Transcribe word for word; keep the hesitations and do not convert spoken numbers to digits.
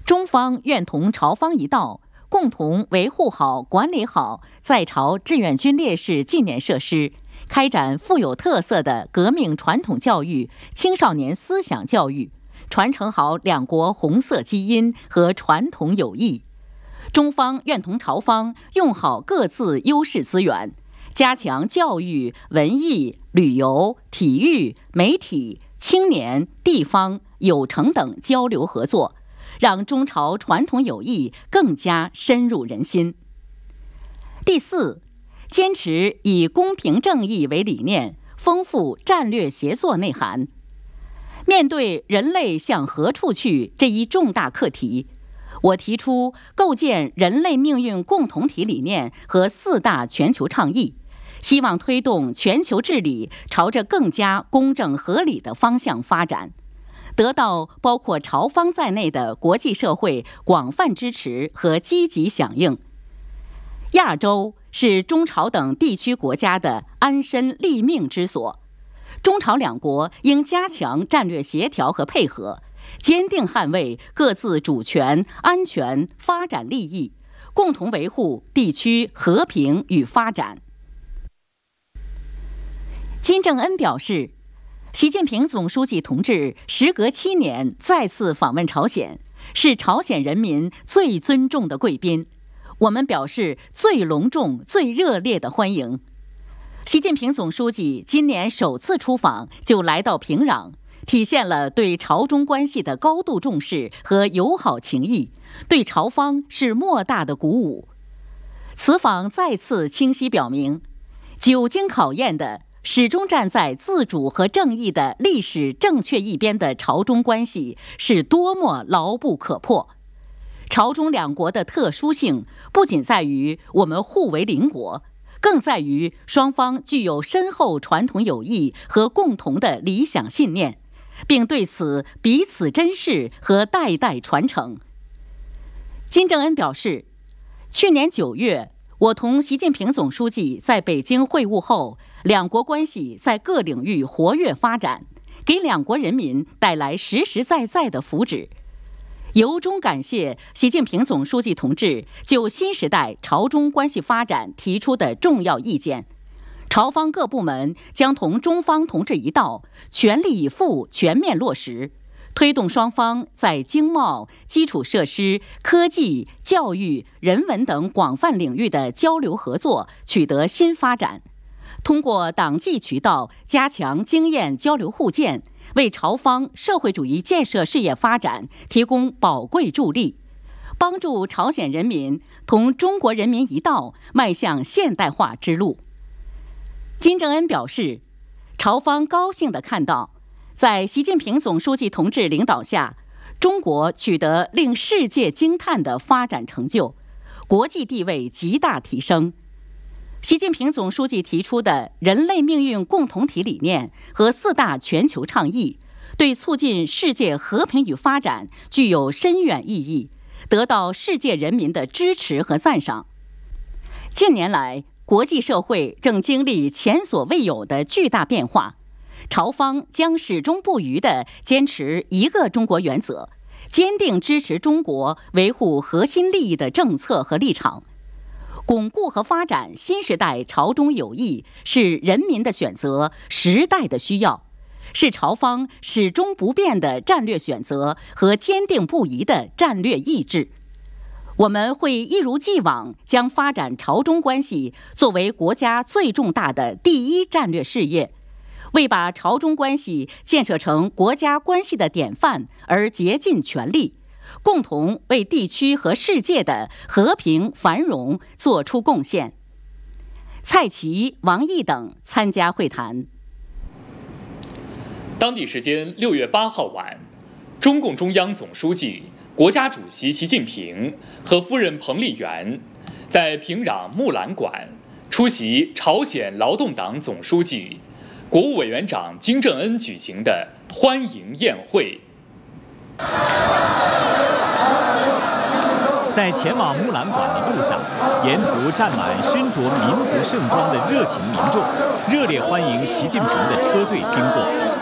中方愿同朝方一道，共同维护好、管理好在朝志愿军烈士纪念设施，开展富有特色的革命传统教育、青少年思想教育，传承好两国红色基因和传统友谊。中方愿同朝方用好各自优势资源，加强教育、文艺、旅游、体育、媒体、青年、地方、有成等交流合作，让中朝传统友谊更加深入人心。第四，坚持以公平正义为理念，丰富战略协作内涵。面对人类向何处去这一重大课题，我提出构建人类命运共同体理念和四大全球倡议，希望推动全球治理朝着更加公正合理的方向发展，得到包括朝方在内的国际社会广泛支持和积极响应。亚洲是中朝等地区国家的安身立命之所，中朝两国应加强战略协调和配合，坚定捍卫各自主权、安全、发展利益，共同维护地区和平与发展。金正恩表示，习近平总书记同志时隔七年再次访问朝鲜，是朝鲜人民最尊重的贵宾，我们表示最隆重、最热烈的欢迎。习近平总书记今年首次出访就来到平壤，体现了对朝中关系的高度重视和友好情谊，对朝方是莫大的鼓舞。此访再次清晰表明，久经考验的始终站在自主和正义的历史正确一边的朝中关系是多么牢不可破。朝中两国的特殊性不仅在于我们互为邻国，更在于双方具有深厚传统友谊和共同的理想信念，并对此彼此珍视和代代传承。金正恩表示，去年九月，我同习近平总书记在北京会晤后，两国关系在各领域活跃发展，给两国人民带来实实在在的福祉。由衷感谢习近平总书记同志就新时代朝中关系发展提出的重要意见，朝方各部门将同中方同志一道，全力以赴全面落实，推动双方在经贸、基础设施、科技、教育、人文等广泛领域的交流合作取得新发展，通过党纪渠道加强经验交流互鉴，为朝方社会主义建设事业发展提供宝贵助力，帮助朝鲜人民同中国人民一道迈向现代化之路。金正恩表示，朝方高兴地看到，在习近平总书记同志领导下，中国取得令世界惊叹的发展成就，国际地位极大提升。习近平总书记提出的人类命运共同体理念和四大全球倡议，对促进世界和平与发展具有深远意义，得到世界人民的支持和赞赏。近年来，国际社会正经历前所未有的巨大变化，朝方将始终不渝地坚持一个中国原则，坚定支持中国维护核心利益的政策和立场。巩固和发展新时代朝中友谊是人民的选择，时代的需要，是朝方始终不变的战略选择和坚定不移的战略意志。我们会一如既往将发展朝中关系作为国家最重大的第一战略事业，为把朝中关系建设成国家关系的典范而竭尽全力，共同为地区和世界的和平繁荣做出贡献。蔡奇、王毅等参加会谈。 当地时间六月八号晚，中共中央总书记、国家主席习近平和夫人彭丽媛在平壤木兰馆出席朝鲜劳动党总书记、国务委员长金正恩举行的欢迎宴会。 在前往木兰馆的路上，沿途站满身着民族盛装的热情民众，热烈欢迎习近平的车队经过。